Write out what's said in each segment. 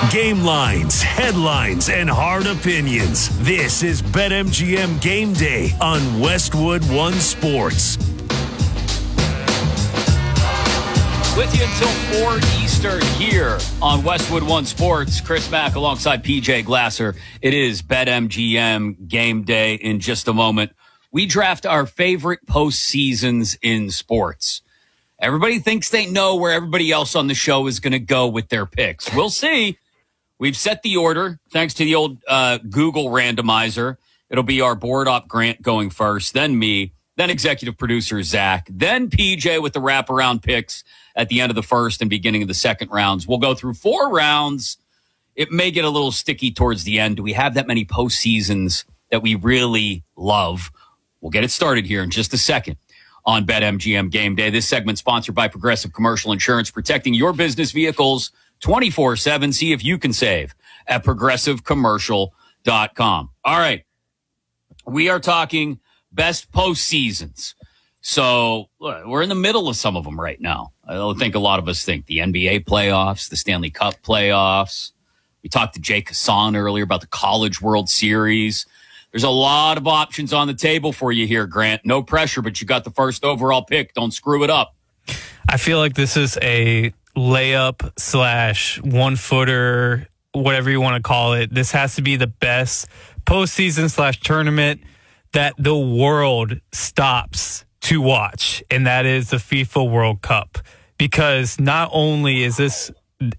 Game lines, headlines, and hard opinions. This is BetMGM Game Day on Westwood One Sports. With you until 4 Eastern here on Westwood One Sports. Chris Mack alongside PJ Glasser. It is BetMGM Game Day. In just a moment, we draft our favorite postseasons in sports. Everybody thinks they know where everybody else on the show is going to go with their picks. We'll see. We've set the order thanks to the old Google randomizer. It'll be our board op Grant going first, then me, then executive producer Zach, then PJ with the wraparound picks at the end of the first and beginning of the second rounds. We'll go through 4 rounds. It may get a little sticky towards the end. Do we have that many postseasons that we really love? We'll get it started here in just a second on BetMGM Game Day. This segment sponsored by Progressive Commercial Insurance, protecting your business vehicles 24/7. See if you can save at progressivecommercial.com. All right. We are talking best postseasons. So look, we're in the middle of some of them right now. I think a lot of us think the NBA playoffs, the Stanley Cup playoffs. We talked to Jay Kassan earlier about the College World Series. There's a lot of options on the table for you here, Grant. No pressure, but you got the first overall pick. Don't screw it up. I feel like this is a layup / 1-footer, whatever you want to call it. This has to be the best postseason / tournament that the world stops to watch, and that is the FIFA World Cup. Because not only is this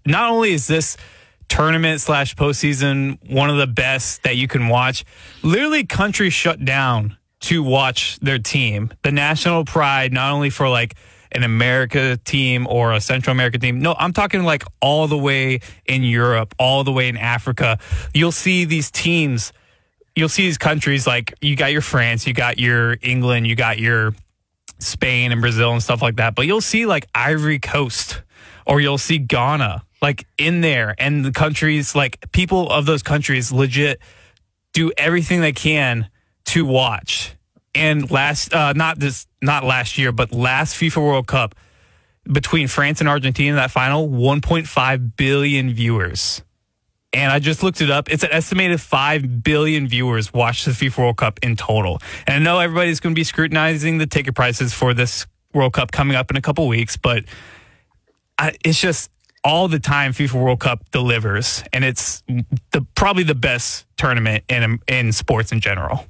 tournament / postseason one of the best that you can watch, literally countries shut down to watch their team. The national pride, not only for like an America team or a Central America team. No, I'm talking like all the way in Europe, all the way in Africa. You'll see these teams, you'll see these countries like you got your France, you got your England, you got your Spain and Brazil and stuff like that. But you'll see like Ivory Coast or you'll see Ghana like in there, and the countries, like people of those countries legit do everything they can to watch. And last FIFA World Cup, between France and Argentina, that final, 1.5 billion viewers. And I just looked it up. It's an estimated 5 billion viewers watched the FIFA World Cup in total. And I know everybody's going to be scrutinizing the ticket prices for this World Cup coming up in a couple weeks, but it's just all the time FIFA World Cup delivers. And it's probably the best tournament in sports in general.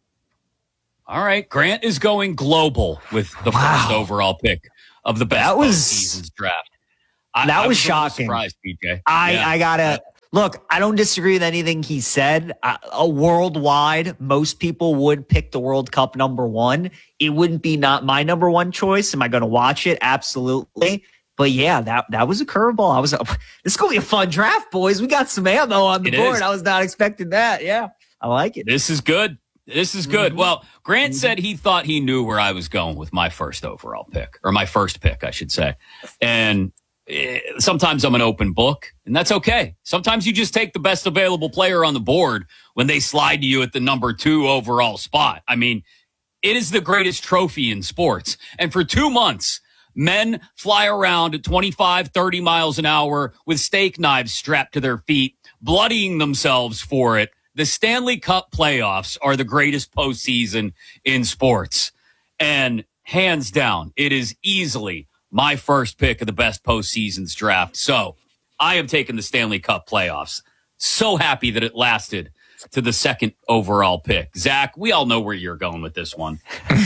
All right. Grant is going global with the first overall pick of the best postseasons draft. That was shocking. Surprised, PJ. I gotta look. I don't disagree with anything he said. Worldwide, most people would pick the World Cup number one. It wouldn't be not my number one choice. Am I going to watch it? Absolutely. But yeah, that was a curveball. This is going to be a fun draft, boys. We got some ammo on the board. I was not expecting that. Yeah, I like it. This is good. Mm-hmm. Well, Grant said he thought he knew where I was going with my first overall pick, or my first pick, I should say. And sometimes I'm an open book, and that's okay. Sometimes you just take the best available player on the board when they slide to you at the number 2 overall spot. I mean, it is the greatest trophy in sports. And for 2 months, men fly around at 25, 30 miles an hour with steak knives strapped to their feet, bloodying themselves for it. The Stanley Cup playoffs are the greatest postseason in sports. And hands down, it is easily my first pick of the best postseasons draft. So I am taking the Stanley Cup playoffs. So happy that it lasted to the second overall pick. Zach, we all know where you're going with this one.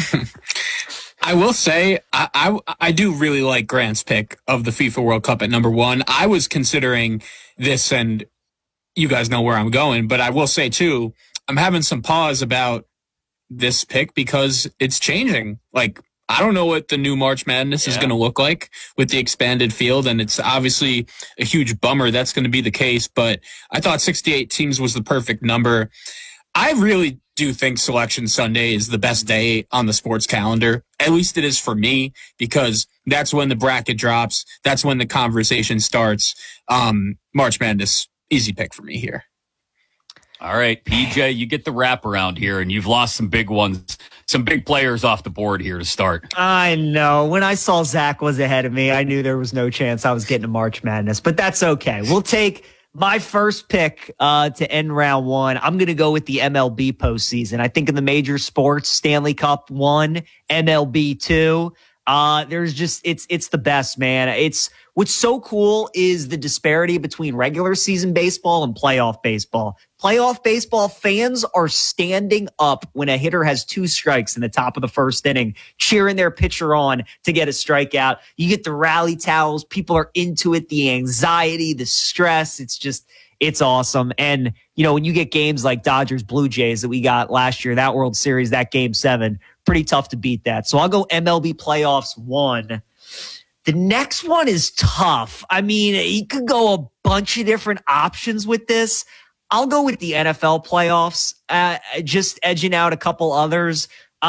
I will say, I do really like Grant's pick of the FIFA World Cup at number 1. I was considering this, and you guys know where I'm going, but I will say too, I'm having some pause about this pick because it's changing. Like, I don't know what the new March Madness is going to look like with the expanded field, and it's obviously a huge bummer that's going to be the case, but I thought 68 teams was the perfect number. I really do think Selection Sunday is the best day on the sports calendar. At least it is for me, because that's when the bracket drops. That's when the conversation starts. March Madness, easy pick for me here. All right, PJ, you get the wraparound here, and you've lost some big ones, some big players off the board here to start. I know. When I saw Zach was ahead of me, I knew there was no chance I was getting a March Madness, but that's okay. We'll take My first pick to end round one, I'm going to go with the MLB postseason. I think in the major sports, Stanley Cup 1, MLB 2. There's just, it's the best, man. What's so cool is the disparity between regular season baseball and playoff baseball. Playoff baseball fans are standing up when a hitter has 2 strikes in the top of the first inning, cheering their pitcher on to get a strikeout. You get the rally towels. People are into it. The anxiety, the stress. It's awesome. And, when you get games like Dodgers Blue Jays that we got last year, that World Series, that Game 7, pretty tough to beat that. So I'll go MLB playoffs 1. The next one is tough. I mean, you could go a bunch of different options with this. I'll go with the NFL playoffs, just edging out a couple others.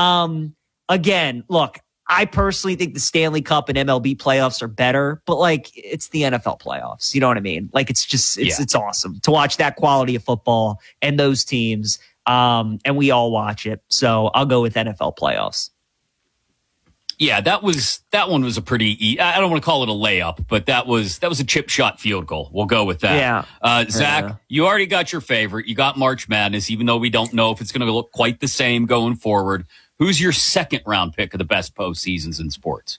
Again, look, I personally think the Stanley Cup and MLB playoffs are better, but it's the NFL playoffs. You know what I mean? It's awesome to watch that quality of football and those teams. And we all watch it. So I'll go with NFL playoffs. Yeah, that one was a pretty, I don't want to call it a layup, but that was a chip shot field goal. We'll go with that. Yeah. Zach, you already got your favorite. You got March Madness, even though we don't know if it's going to look quite the same going forward. Who's your second round pick of the best postseasons in sports?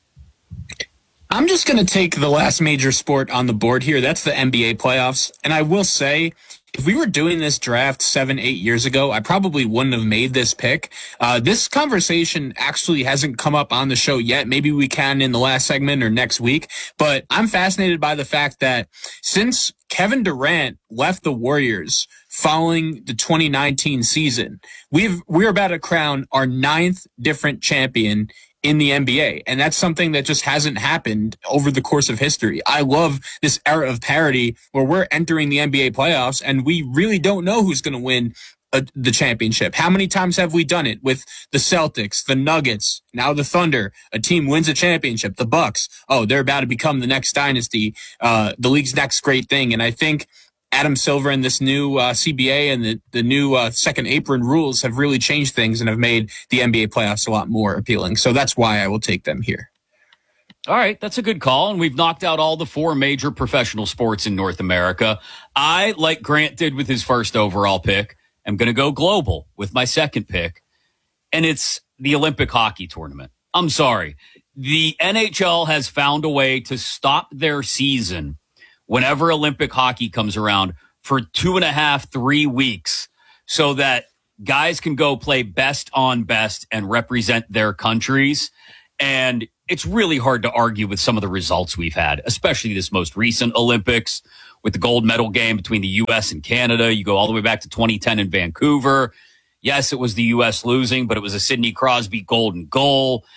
I'm just going to take the last major sport on the board here. That's the NBA playoffs. And I will say, if we were doing this draft 7-8 years ago, I probably wouldn't have made this pick. This conversation actually hasn't come up on the show yet. Maybe we can in the last segment or next week. But I'm fascinated by the fact that since Kevin Durant left the Warriors following the 2019 season, we're about to crown our 9th different champion in the NBA. And that's something that just hasn't happened over the course of history. I love this era of parity where we're entering the NBA playoffs and we really don't know who's going to win the championship. How many times have we done it with the Celtics, the Nuggets, now the Thunder? A team wins a championship. The Bucks, they're about to become the next dynasty, the league's next great thing. And I think Adam Silver and this new CBA and the new second apron rules have really changed things and have made the NBA playoffs a lot more appealing. So that's why I will take them here. All right, that's a good call. And we've knocked out all the 4 major professional sports in North America. I, like Grant did with his first overall pick, am going to go global with my second pick. And it's the Olympic hockey tournament. I'm sorry. The NHL has found a way to stop their season whenever Olympic hockey comes around for 2.5, 3 weeks so that guys can go play best on best and represent their countries. And it's really hard to argue with some of the results we've had, especially this most recent Olympics with the gold medal game between the U.S. and Canada. You go all the way back to 2010 in Vancouver. Yes, it was the U.S. losing, but it was a Sidney Crosby golden goal.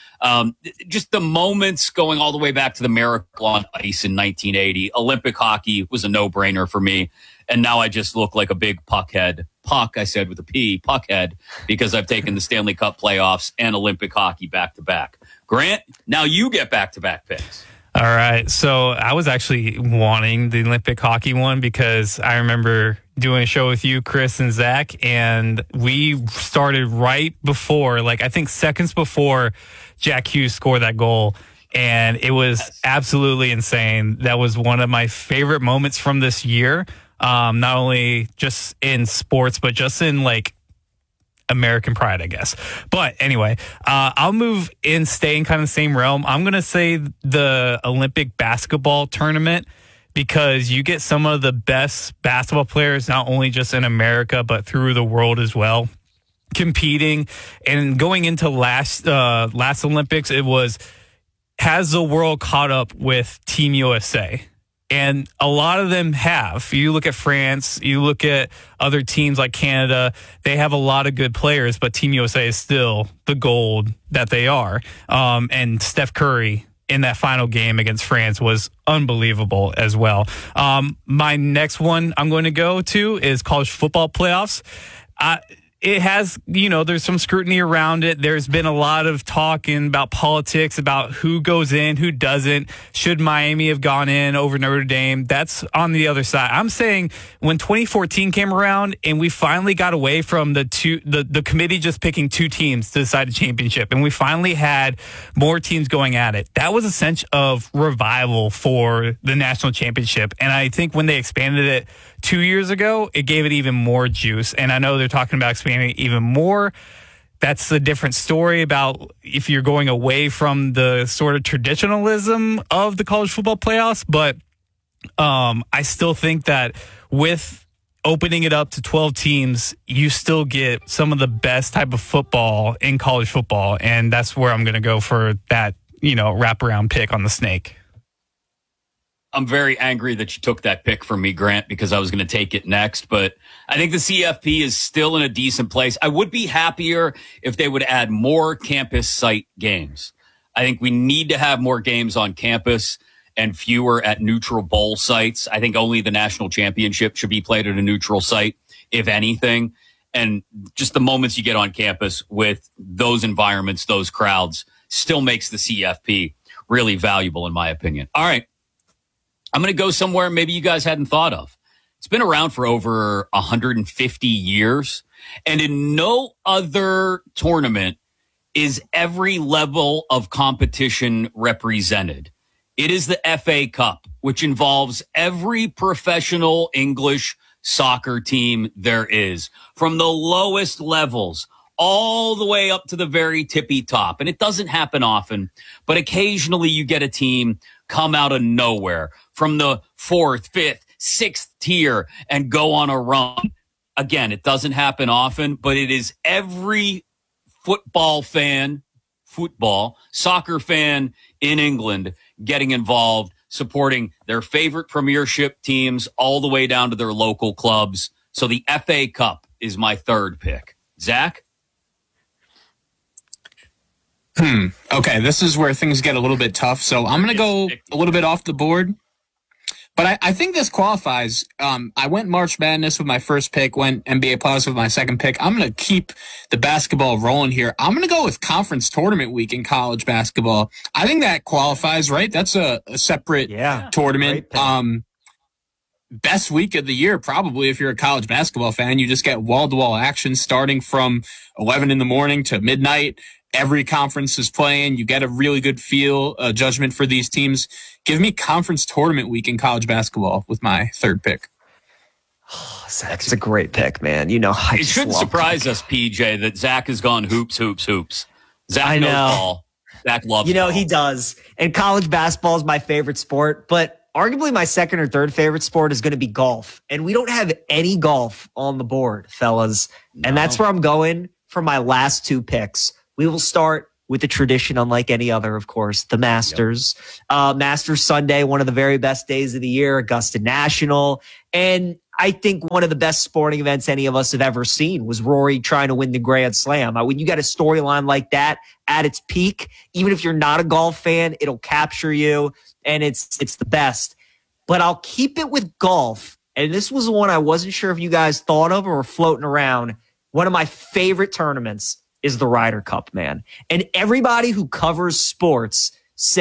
Just the moments going all the way back to the Miracle on Ice in 1980. Olympic hockey was a no-brainer for me. And now I just look like a big puckhead. Puck, I said with a P, puckhead, because I've taken the Stanley Cup playoffs and Olympic hockey back-to-back. Grant, now you get back-to-back picks. All right. So I was actually wanting the Olympic hockey one because I remember doing a show with you, Chris and Zach, and we started right before, I think seconds before Jack Hughes scored that goal. And it was absolutely insane. That was one of my favorite moments from this year. Not only just in sports, but just in American pride, I guess. But anyway, I'll move in, staying kind of the same realm. I'm going to say the Olympic basketball tournament because you get some of the best basketball players, not only just in America, but through the world as well, competing. And going into last Olympics, it was, has the world caught up with Team USA? And a lot of them have. You look at France, you look at other teams like Canada, they have a lot of good players, but Team USA is still the gold that they are. And Steph Curry in that final game against France was unbelievable as well. My next one I'm going to go to is college football playoffs. it has, there's some scrutiny around it. There's been a lot of talking about politics, about who goes in, who doesn't. Should Miami have gone in over Notre Dame? That's on the other side. I'm saying when 2014 came around and we finally got away from the committee just picking two teams to decide a championship, and we finally had more teams going at it, that was a sense of revival for the national championship. And I think when they expanded it 2 years ago, it gave it even more juice. And I know they're talking about expanding it even more. That's a different story about if you're going away from the sort of traditionalism of the college football playoffs. But I still think that with opening it up to 12 teams, you still get some of the best type of football in college football. And that's where I'm going to go for that, wraparound pick on the snake. I'm very angry that you took that pick from me, Grant, because I was going to take it next. But I think the CFP is still in a decent place. I would be happier if they would add more campus site games. I think we need to have more games on campus and fewer at neutral bowl sites. I think only the national championship should be played at a neutral site, if anything. And just the moments you get on campus with those environments, those crowds, still makes the CFP really valuable, in my opinion. All right. I'm going to go somewhere maybe you guys hadn't thought of. It's been around for over 150 years, and in no other tournament is every level of competition represented. It is the FA Cup, which involves every professional English soccer team there is, from the lowest levels all the way up to the very tippy top. And it doesn't happen often, but occasionally you get a team come out of nowhere from the 4th, 5th, 6th tier and go on a run. Again, it doesn't happen often, but it is every soccer fan in England getting involved, supporting their favorite premiership teams all the way down to their local clubs. So the FA Cup is my third pick. Zach? Okay, this is where things get a little bit tough. So I'm going to go a little bit off the board. But I think this qualifies. I went March Madness with my first pick, went NBA Playoffs with my second pick. I'm going to keep the basketball rolling here. I'm going to go with Conference Tournament Week in college basketball. I think that qualifies, right? That's a separate tournament. Best week of the year, probably, if you're a college basketball fan. You just get wall-to-wall action starting from 11 in the morning to midnight. Every conference is playing. You get a really good judgment for these teams. Give me Conference Tournament Week in college basketball with my third pick. Oh, Zach's a great pick, man. It shouldn't surprise us, PJ, that Zach has gone hoops. Zach knows ball. Zach loves ball. He does. And college basketball is my favorite sport, but arguably my second or third favorite sport is going to be golf. And we don't have any golf on the board, fellas. No. And that's where I'm going for my last two picks. We will start with the tradition, unlike any other, of course, the Masters. Masters Sunday, one of the very best days of the year, Augusta National. And I think one of the best sporting events any of us have ever seen was Rory trying to win the Grand Slam. When you got a storyline like that at its peak, even if you're not a golf fan, it'll capture you, and it's the best. But I'll keep it with golf. And this was the one I wasn't sure if you guys thought of or were floating around. One of my favorite tournaments is the Ryder Cup, man. And everybody who covers sports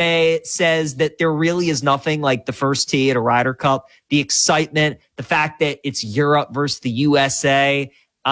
says that there really is nothing like the first tee at a Ryder Cup. The excitement, the fact that it's Europe versus the USA,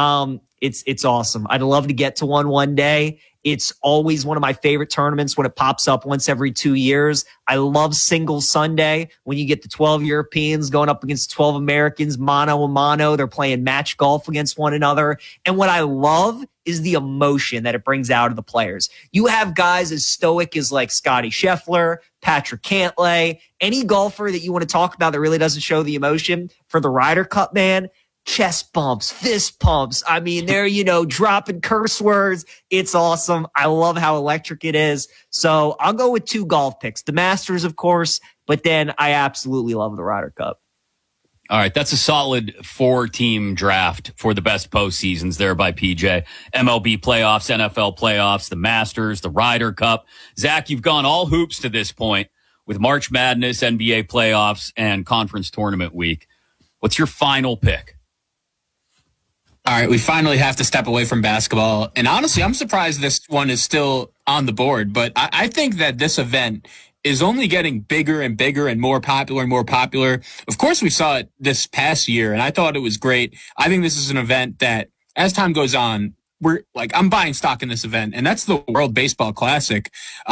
it's awesome. I'd love to get to one day. It's always one of my favorite tournaments when it pops up once every 2 years. I love Singles Sunday when you get the 12 Europeans going up against 12 Americans, mano a mano. They're playing match golf against one another. And what I love is the emotion that it brings out of the players. You have guys as stoic as like Scotty Scheffler, Patrick Cantlay, any golfer that you want to talk about that really doesn't show the emotion for the Ryder Cup, man. Chest bumps, fist pumps. I mean, they're, dropping curse words. It's awesome. I love how electric it is. So I'll go with two golf picks. The Masters, of course, but then I absolutely love the Ryder Cup. All right, that's a solid 4-team draft for the best postseasons there by PJ. MLB playoffs, NFL playoffs, the Masters, the Ryder Cup. Zach, you've gone all hoops to this point with March Madness, NBA playoffs, and Conference Tournament Week. What's your final pick? All right, we finally have to step away from basketball. And honestly, I'm surprised this one is still on the board. But I think that this event is only getting bigger and bigger and more popular and more popular. Of course, we saw it this past year, and I thought it was great. I think this is an event that, as time goes on, I'm buying stock in this event, and that's the World Baseball Classic.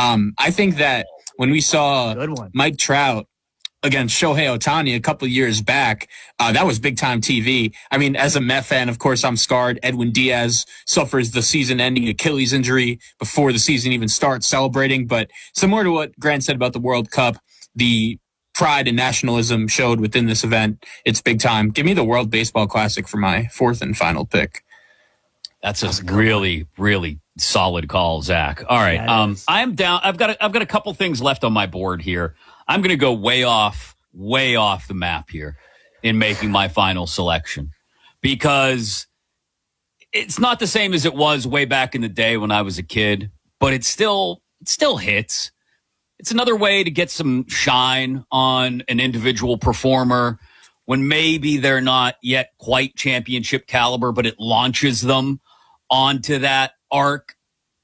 I think that when we saw Mike Trout against Shohei Ohtani a couple of years back, that was big-time TV. I mean, as a Met fan, of course, I'm scarred. Edwin Diaz suffers the season-ending Achilles injury before the season even starts, celebrating. But similar to what Grant said about the World Cup, the pride and nationalism showed within this event. It's big time. Give me the World Baseball Classic for my fourth and final pick. That's a really, really solid call, Zach. All right. I'm down. I've got a couple things left on my board here. I'm going to go way off the map here in making my final selection, because it's not the same as it was way back in the day when I was a kid, but it still hits. It's another way to get some shine on an individual performer when maybe they're not yet quite championship caliber, but it launches them onto that arc.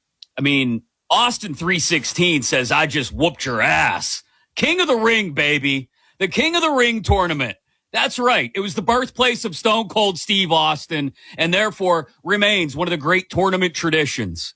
I mean, Austin 316 says, "I just whooped your ass." King of the Ring, baby. The King of the Ring tournament. That's right. It was the birthplace of Stone Cold Steve Austin, and therefore remains one of the great tournament traditions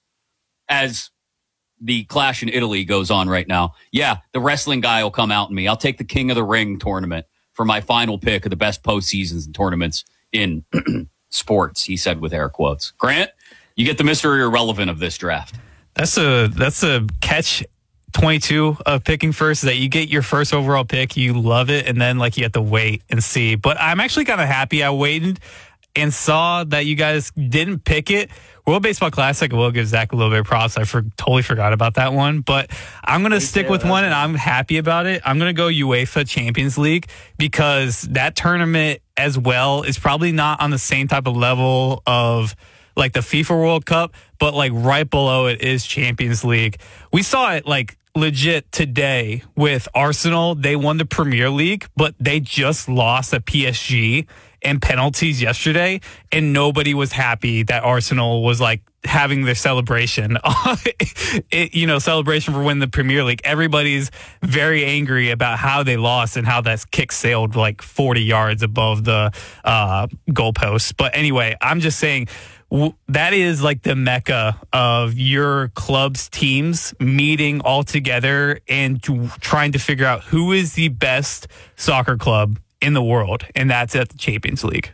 as the Clash in Italy goes on right now. Yeah, the wrestling guy will come out in me. I'll take the King of the Ring tournament for my final pick of the best postseasons and tournaments in sports, he said with air quotes. Grant, you get the mystery irrelevant of this draft. That's a catch 22 of picking first, that you get your first overall pick, you love it, and then you have to wait and see. But I'm actually kind of happy I waited and saw that you guys didn't pick it. World Baseball Classic, I will give Zach a little bit of props. I totally forgot about that one, but I'm going to stick with one, and I'm happy about it. I'm going to go UEFA Champions League, because that tournament as well is probably not on the same type of level of the FIFA World Cup, but right below it is Champions League. We saw it legit today with Arsenal. They won the Premier League, but they just lost at PSG in penalties yesterday, and nobody was happy that Arsenal was having their celebration, celebration for winning the Premier League. Everybody's very angry about how they lost and how that kick sailed 40 yards above the goalposts. But anyway, I'm just saying, that is the mecca of your club's teams meeting all together and trying to figure out who is the best soccer club in the world, and that's at the Champions League.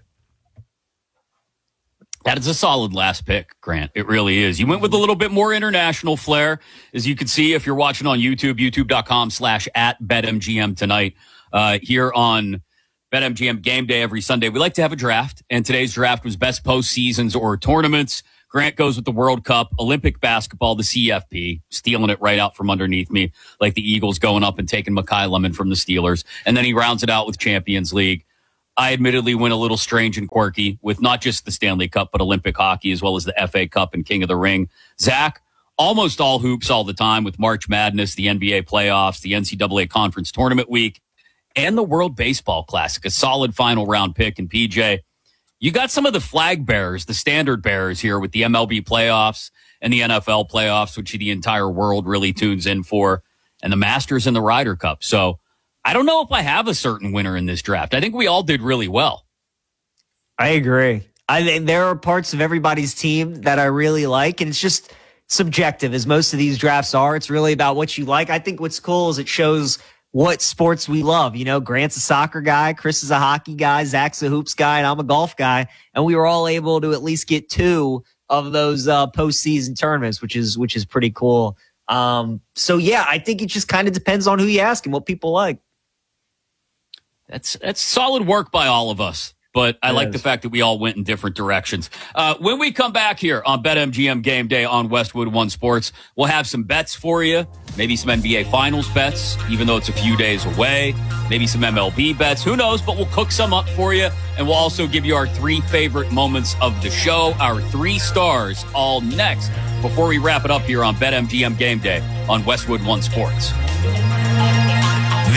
That is a solid last pick, Grant. It really is. You went with a little bit more international flair. As you can see, if you're watching on YouTube, youtube.com/@BetMGM tonight, here on BetMGM Game Day every Sunday. We like to have a draft, and today's draft was best postseasons or tournaments. Grant goes with the World Cup, Olympic basketball, the CFP, stealing it right out from underneath me, like the Eagles going up and taking Mekhi Lemon from the Steelers. And then he rounds it out with Champions League. I admittedly went a little strange and quirky with not just the Stanley Cup, but Olympic hockey, as well as the FA Cup and King of the Ring. Zach, almost all hoops all the time with March Madness, the NBA playoffs, the NCAA Conference Tournament Week, and the World Baseball Classic, a solid final round pick. And PJ, you got some of the flag bearers, the standard bearers here with the MLB playoffs and the NFL playoffs, which the entire world really tunes in for, and the Masters and the Ryder Cup. So I don't know if I have a certain winner in this draft. I think we all did really well. I agree. I think there are parts of everybody's team that I really like, and it's just subjective, as most of these drafts are. It's really about what you like. I think what's cool is it shows what sports we love. Grant's a soccer guy, Chris is a hockey guy, Zach's a hoops guy, and I'm a golf guy. And we were all able to at least get two of those postseason tournaments, which is pretty cool. So yeah, I think it just kind of depends on who you ask and what people like. That's solid work by all of us. But I like the fact that we all went in different directions. When we come back here on BetMGM Game Day on Westwood One Sports, we'll have some bets for you. Maybe some NBA Finals bets, even though it's a few days away. Maybe some MLB bets. Who knows? But we'll cook some up for you. And we'll also give you our 3 favorite moments of the show, our 3 stars, all next before we wrap it up here on BetMGM Game Day on Westwood One Sports.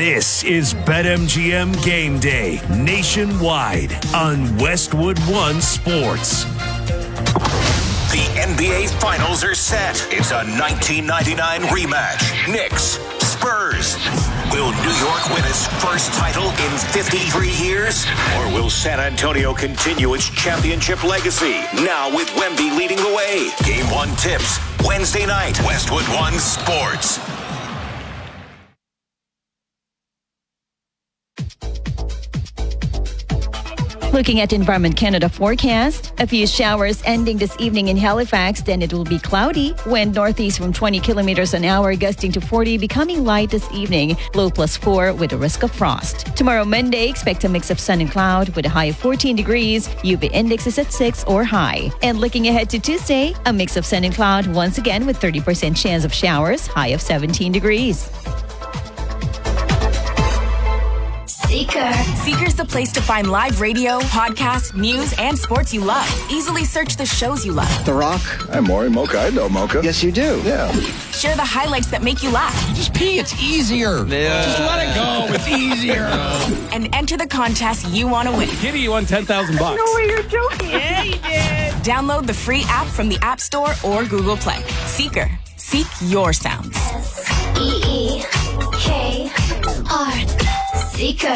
This is BetMGM Game Day nationwide on Westwood One Sports. The NBA Finals are set. It's a 1999 rematch. Knicks, Spurs. Will New York win its first title in 53 years? Or will San Antonio continue its championship legacy? Now with Wemby leading the way. Game 1 tips Wednesday night. Westwood One Sports. Looking at Environment Canada forecast, a few showers ending this evening in Halifax, then it will be cloudy. Wind northeast from 20 kilometers an hour, gusting to 40, becoming light this evening. Low +4 with a risk of frost. Tomorrow, Monday, expect a mix of sun and cloud with a high of 14 degrees. UV index is at 6 or high. And looking ahead to Tuesday, a mix of sun and cloud once again with 30% chance of showers, high of 17 degrees. Seeker. Seeker's the place to find live radio, podcasts, news, and sports you love. Easily search the shows you love. The Rock. I'm Maury Mocha. I know Mocha. Yes, you do. Yeah. Share the highlights that make you laugh. Just pee. It's easier. Yeah. Just let it go. It's easier. And enter the contest you want to win. Giddy, you won $10,000. No way, you're joking. Yeah, you did. Download the free app from the App Store or Google Play. Seeker. Seek your sounds. SEEKR. Seeker.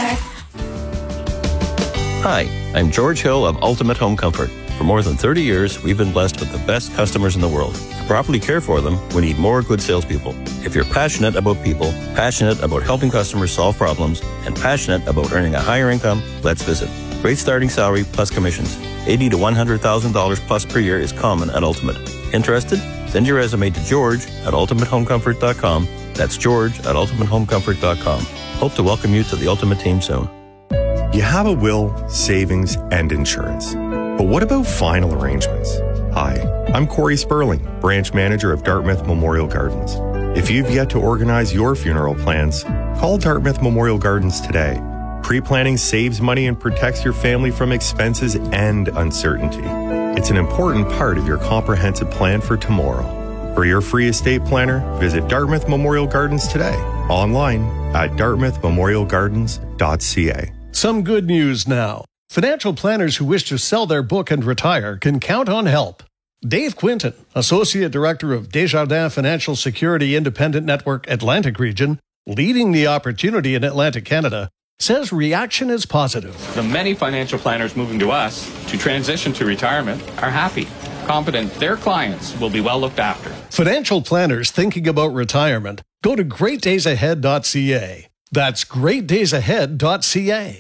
Hi, I'm George Hill of Ultimate Home Comfort. For more than 30 years, we've been blessed with the best customers in the world. To properly care for them, we need more good salespeople. If you're passionate about people, passionate about helping customers solve problems, and passionate about earning a higher income, let's visit. Great starting salary plus commissions. $80,000 to $100,000 plus per year is common at Ultimate. Interested? Send your resume to George at ultimatehomecomfort.com. That's George at ultimatehomecomfort.com. Hope to welcome you to the Ultimate team soon. You have a will, savings, and insurance. But what about final arrangements? Hi, I'm Corey Sperling, branch manager of Dartmouth Memorial Gardens. If you've yet to organize your funeral plans, call Dartmouth Memorial Gardens today. Pre-planning saves money and protects your family from expenses and uncertainty. It's an important part of your comprehensive plan for tomorrow. For your free estate planner, visit Dartmouth Memorial Gardens today. Online at dartmouthmemorialgardens.ca. Some good news now. Financial planners who wish to sell their book and retire can count on help. Dave Quinton, Associate Director of Desjardins Financial Security Independent Network Atlantic Region, leading the opportunity in Atlantic Canada, says reaction is positive. The many financial planners moving to us to transition to retirement are happy, confident their clients will be well looked after. Financial planners thinking about retirement, go to greatdaysahead.ca. That's greatdaysahead.ca.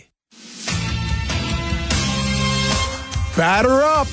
Batter up!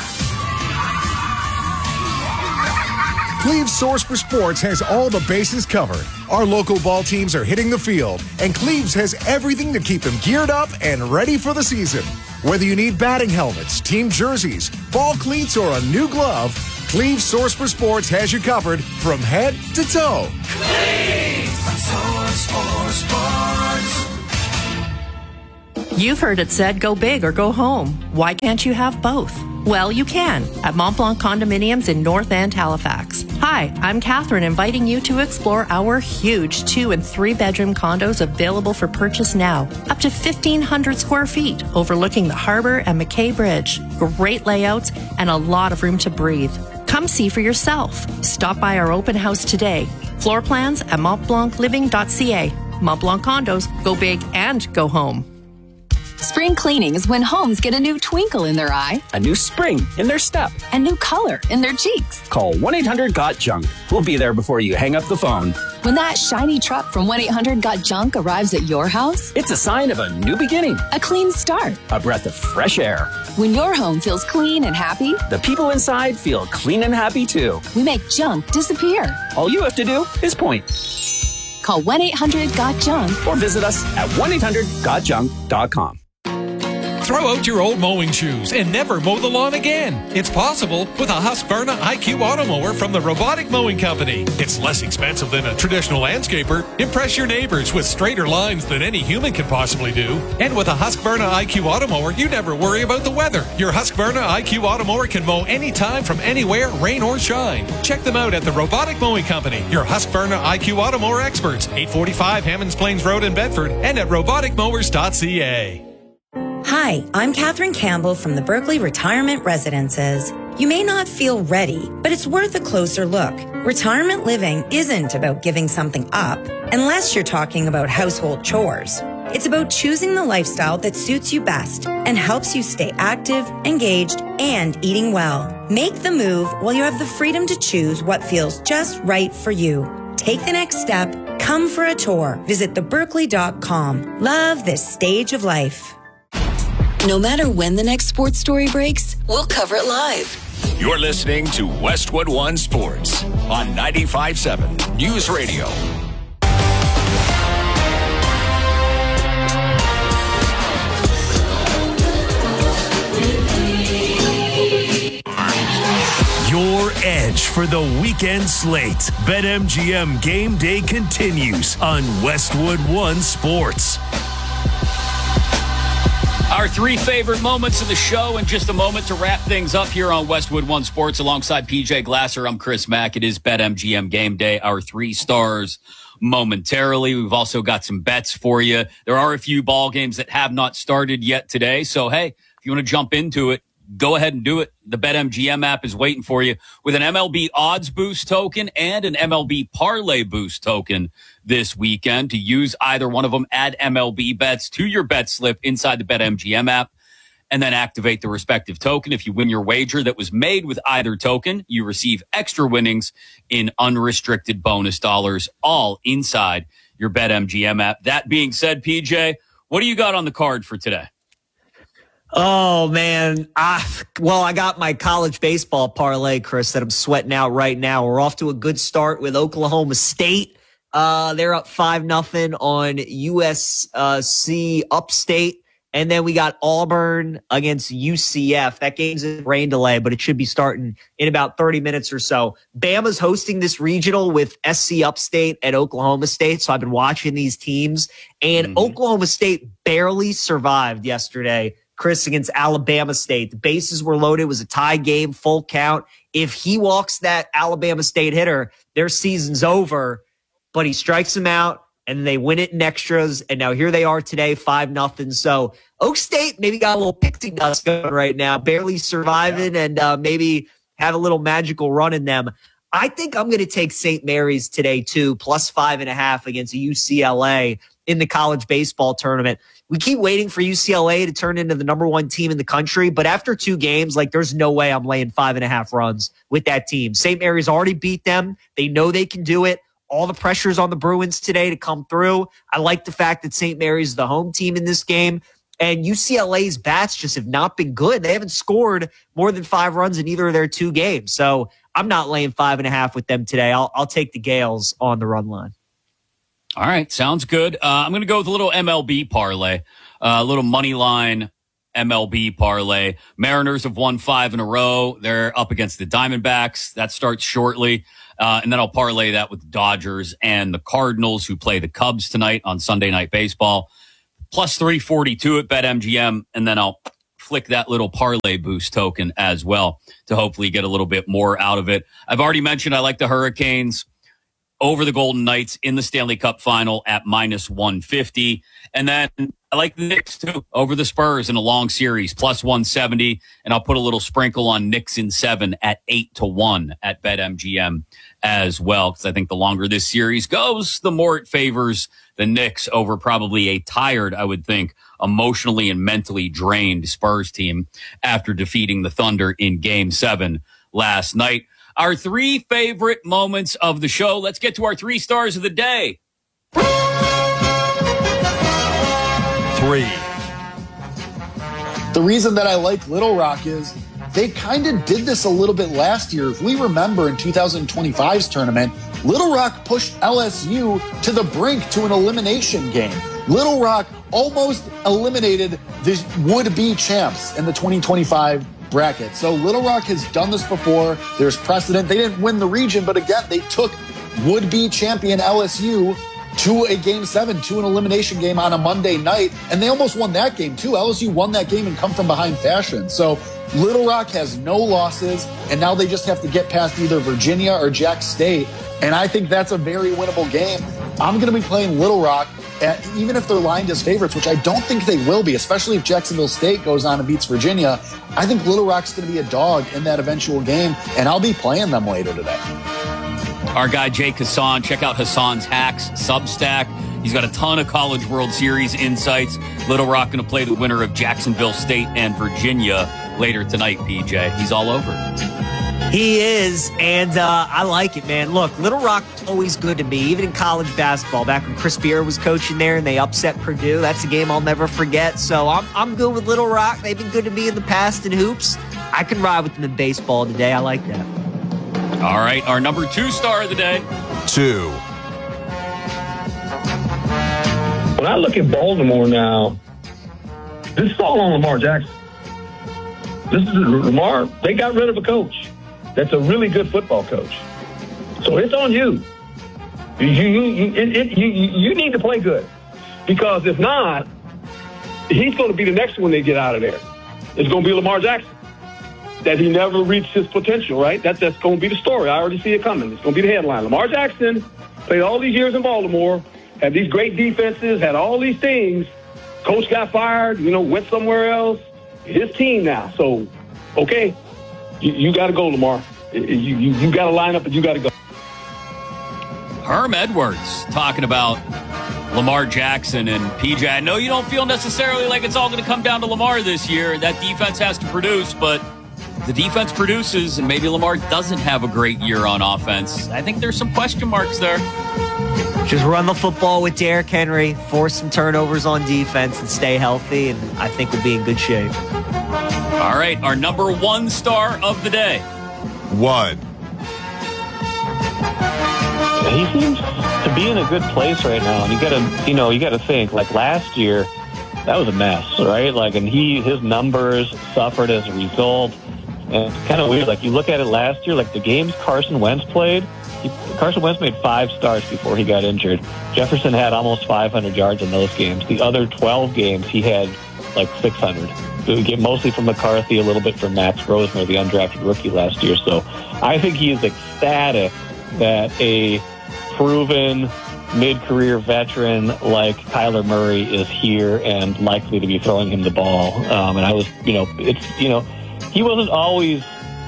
Cleve's Source for Sports has all the bases covered. Our local ball teams are hitting the field, and Cleve's has everything to keep them geared up and ready for the season. Whether you need batting helmets, team jerseys, ball cleats, or a new glove, Cleve's Source for Sports has you covered from head to toe. Cleve's Source for Sports. You've heard it said, go big or go home. Why can't you have both? Well, you can at Mont Blanc Condominiums in North End, Halifax. Hi, I'm Catherine, inviting you to explore our huge 2- and 3-bedroom condos available for purchase now. Up to 1,500 square feet, overlooking the harbor and McKay Bridge. Great layouts and a lot of room to breathe. Come see for yourself. Stop by our open house today. Floor plans at montblancliving.ca. Mont Blanc Condos, go big and go home. Spring cleaning is when homes get a new twinkle in their eye, a new spring in their step, a new color in their cheeks. Call 1-800-GOT-JUNK. We'll be there before you hang up the phone. When that shiny truck from 1-800-GOT-JUNK arrives at your house, it's a sign of a new beginning, a clean start, a breath of fresh air. When your home feels clean and happy, the people inside feel clean and happy too. We make junk disappear. All you have to do is point. Call 1-800-GOT-JUNK or visit us at 1-800-GOT-JUNK.com. Throw out your old mowing shoes and never mow the lawn again. It's possible with a Husqvarna IQ Auto Mower from the Robotic Mowing Company. It's less expensive than a traditional landscaper. Impress your neighbors with straighter lines than any human can possibly do. And with a Husqvarna IQ Auto Mower, you never worry about the weather. Your Husqvarna IQ Auto Mower can mow anytime from anywhere, rain or shine. Check them out at the Robotic Mowing Company, your Husqvarna IQ Auto Mower experts, 845 Hammonds Plains Road in Bedford, and at roboticmowers.ca. Hi, I'm Katherine Campbell from the Berkeley Retirement Residences. You may not feel ready, but it's worth a closer look. Retirement living isn't about giving something up, unless you're talking about household chores. It's about choosing the lifestyle that suits you best and helps you stay active, engaged, and eating well. Make the move while you have the freedom to choose what feels just right for you. Take the next step. Come for a tour. Visit theberkeley.com. Love this stage of life. No matter when the next sports story breaks, we'll cover it live. You're listening to Westwood One Sports on 95.7 News Radio. Your edge for the weekend slate. BetMGM Game Day continues on Westwood One Sports. Our three favorite moments of the show in just a moment to wrap things up here on Westwood One Sports alongside PJ Glasser. I'm Chris Mack. It is BetMGM Game Day. Our 3 stars momentarily. We've also got some bets for you. There are a few ball games that have not started yet today. So, hey, if you want to jump into it, go ahead and do it. The BetMGM app is waiting for you with an MLB odds boost token and an MLB parlay boost token this weekend. To use either one of them, add MLB bets to your bet slip inside the BetMGM app and then activate the respective token. If you win your wager that was made with either token, you receive extra winnings in unrestricted bonus dollars, all inside your BetMGM app. That being said, PJ, what do you got on the card for today? Oh, man. I got my college baseball parlay, Chris, that I'm sweating out right now. We're off to a good start with Oklahoma State. They're up 5-0 on USC Upstate. And then we got Auburn against UCF. That game's in rain delay, but it should be starting in about 30 minutes or so. Bama's hosting this regional with SC Upstate at Oklahoma State. So I've been watching these teams. And Oklahoma State barely survived yesterday, Chris, against Alabama State. The bases were loaded. It was a tie game, full count. If he walks that Alabama State hitter, their season's over. But he strikes him out, and they win it in extras. And now here they are today, 5-0. So Oak State maybe got a little pixie dust going right now, barely surviving, and maybe have a little magical run in them. I think I'm going to take St. Mary's today, too, plus 5.5 against UCLA in the college baseball tournament. We keep waiting for UCLA to turn into the number 1 team in the country, but after 2 games, there's no way I'm laying 5.5 runs with that team. St. Mary's already beat them. They know they can do it. All the pressure's on the Bruins today to come through. I like the fact that St. Mary's is the home team in this game, and UCLA's bats just have not been good. They haven't scored more than 5 runs in either of their 2 games, so I'm not laying 5.5 with them today. I'll take the Gales on the run line. All right, sounds good. I'm going to go with a little MLB parlay, a little money line MLB parlay. Mariners have won 5 in a row. They're up against the Diamondbacks. That starts shortly. And then I'll parlay that with the Dodgers and the Cardinals, who play the Cubs tonight on Sunday Night Baseball. Plus 342 at BetMGM. And then I'll flick that little parlay boost token as well to hopefully get a little bit more out of it. I've already mentioned I like the Hurricanes over the Golden Knights in the Stanley Cup final at minus 150. And then I like the Knicks too over the Spurs in a long series, plus 170. And I'll put a little sprinkle on Knicks in 7 at 8-1 at BetMGM as well. Because I think the longer this series goes, the more it favors the Knicks over probably a tired, I would think, emotionally and mentally drained Spurs team after defeating the Thunder in Game 7 last night. Our 3 favorite moments of the show. Let's get to our 3 stars of the day. 3. The reason that I like Little Rock is they kind of did this a little bit last year. If we remember in 2025's tournament, Little Rock pushed LSU to the brink to an elimination game. Little Rock almost eliminated the would-be champs in the 2025 bracket. So Little Rock has done this before. There's precedent. They didn't win the region, but again, they took would-be champion LSU to a Game 7, to an elimination game on a Monday night, and they almost won that game too. LSU won that game in come-from-behind fashion. So Little Rock has no losses, and now they just have to get past either Virginia or Jack State, and I think that's a very winnable game. I'm going to be playing Little Rock, even if they're lined as favorites, which I don't think they will be, especially if Jacksonville State goes on and beats Virginia. I think Little Rock's going to be a dog in that eventual game, and I'll be playing them later today. Our guy, Jake Hassan, check out Hassan's Hacks Substack. He's got a ton of College World Series insights. Little Rock going to play the winner of Jacksonville State and Virginia later tonight, PJ. He's all over it. He is, and I like it, man. Look, Little Rock's always good to me, even in college basketball. Back when Chris Beard was coaching there and they upset Purdue, that's a game I'll never forget. So I'm good with Little Rock. They've been good to me in the past in hoops. I can ride with them in baseball today. I like that. All right, our number 2 star of the day. 2. When I look at Baltimore now, this is all on Lamar Jackson. This is Lamar. They got rid of a coach that's a really good football coach. So it's on you. You need to play good. Because if not, he's going to be the next one they get out of there. It's going to be Lamar Jackson. That he never reached his potential, right? That's going to be the story. I already see it coming. It's going to be the headline. Lamar Jackson played all these years in Baltimore, had these great defenses, had all these things. Coach got fired, went somewhere else. His team now. So, okay, you got to go, Lamar. You got to line up and you got to go. Herm Edwards talking about Lamar Jackson and PJ. I know you don't feel necessarily like it's all going to come down to Lamar this year. That defense has to produce, but the defense produces, and maybe Lamar doesn't have a great year on offense. I think there's some question marks there. Just run the football with Derrick Henry, force some turnovers on defense, and stay healthy, and I think we'll be in good shape. All right, our number 1 star of the day. 1. He seems to be in a good place right now, and you gotta think, like last year, that was a mess, right? Like, and his numbers suffered as a result. And it's kind of weird. Like, you look at it last year, like the games Carson Wentz played, Carson Wentz made 5 starts before he got injured. Jefferson had almost 500 yards in those games. The other 12 games, he had like 600. Mostly from McCarthy, a little bit from Max Grosner, the undrafted rookie last year. So I think he is ecstatic that a proven mid-career veteran like Kyler Murray is here and likely to be throwing him the ball. And I was, he wasn't always,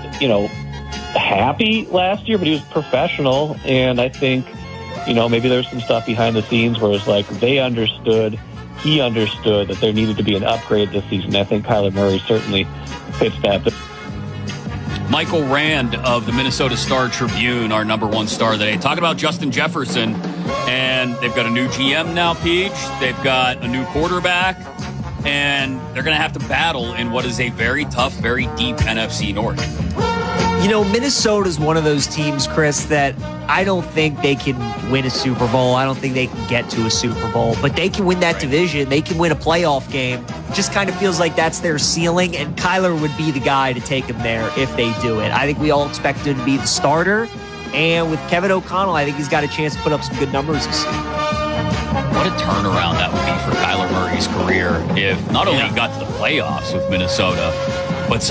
happy last year, but he was professional. And I think, maybe there's some stuff behind the scenes where it's like he understood that there needed to be an upgrade this season. I think Kyler Murray certainly fits that. Michael Rand of the Minnesota Star Tribune, our number 1 star today, talking about Justin Jefferson. And they've got a new GM now, Peach. They've got a new quarterback. And they're going to have to battle in what is a very tough, very deep NFC North. Minnesota's one of those teams, Chris, that I don't think they can win a Super Bowl. I don't think they can get to a Super Bowl. But they can win that division. They can win a playoff game. Just kind of feels like that's their ceiling. And Kyler would be the guy to take them there if they do it. I think we all expect him to be the starter. And with Kevin O'Connell, I think he's got a chance to put up some good numbers this year. What a turnaround that would be for Kyler Murray's career if not only he got to the playoffs with Minnesota, but